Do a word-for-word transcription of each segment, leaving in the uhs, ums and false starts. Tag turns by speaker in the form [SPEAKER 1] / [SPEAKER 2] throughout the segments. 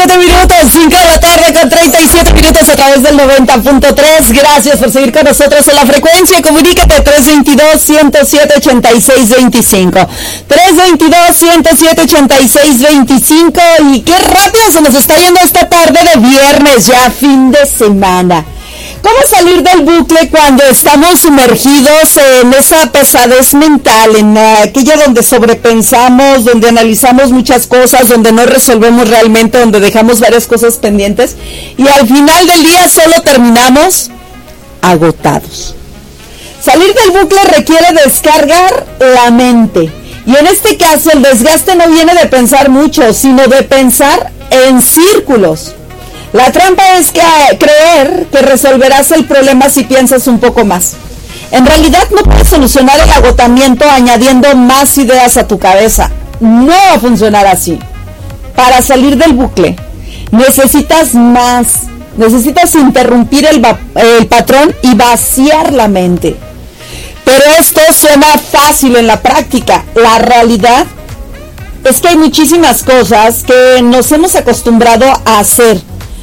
[SPEAKER 1] siete minutos, cinco de la tarde con treinta y siete minutos a través del noventa punto tres. Gracias por seguir con nosotros en la frecuencia. Comunícate tres dos dos, uno cero siete, ocho seis dos cinco. tres dos dos, uno cero siete, ocho seis dos cinco. Y qué rápido se nos está yendo esta tarde de viernes, ya fin de semana. ¿Cómo salir del bucle cuando estamos sumergidos en esa pesadez mental, en aquella donde sobrepensamos, donde analizamos muchas cosas, donde no resolvemos realmente, donde dejamos varias cosas pendientes y al final del día solo terminamos agotados? Salir del bucle requiere descargar la mente. Y en este caso el desgaste no viene de pensar mucho, sino de pensar en círculos. La trampa es que creer que resolverás el problema si piensas un poco más. En realidad no puedes solucionar el agotamiento añadiendo más ideas a tu cabeza. No va a funcionar así. Para salir del bucle, necesitas más. Necesitas interrumpir el, el patrón y vaciar la mente. Pero esto suena fácil en la práctica. La realidad es que hay muchísimas cosas que nos hemos acostumbrado a hacer.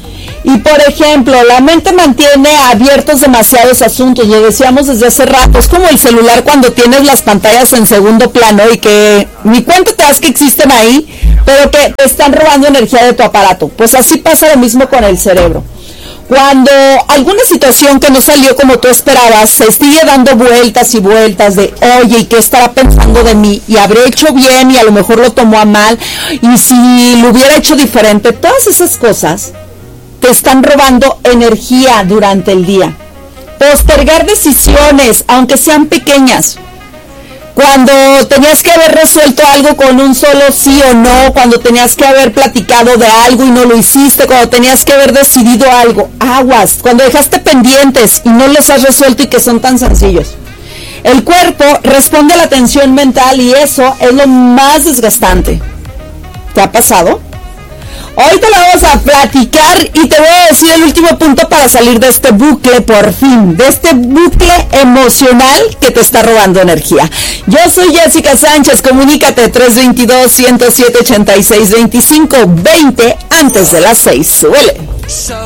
[SPEAKER 1] Y por ejemplo, la mente mantiene abiertos demasiados asuntos, lo decíamos desde hace rato, es como el celular cuando tienes las pantallas en segundo plano y que ni cuenta te das que existen ahí, pero que te están robando energía de tu aparato. Pues así pasa lo mismo con el cerebro. Cuando alguna situación que no salió como tú esperabas, se sigue dando vueltas y vueltas de, oye, ¿y qué estará pensando de mí? Y habré hecho bien y a lo mejor lo tomó a mal, y si lo hubiera hecho diferente, todas esas cosas te están robando energía durante el día. Postergar decisiones, aunque sean pequeñas. Cuando tenías que haber resuelto algo con un solo sí o no, cuando tenías que haber platicado de algo y no lo hiciste, cuando tenías que haber decidido algo, aguas, cuando dejaste pendientes y no los has resuelto y que son tan sencillos. El cuerpo responde a la tensión mental y eso es lo más desgastante. ¿Te ha pasado? Hoy te lo vamos a platicar y te voy a decir el último punto para salir de este bucle por fin, de este bucle emocional que te está robando energía. Yo soy Jessica Sánchez, comunícate tres dos dos, uno cero siete, ocho seis dos cinco, veinte antes de las seis, súbele.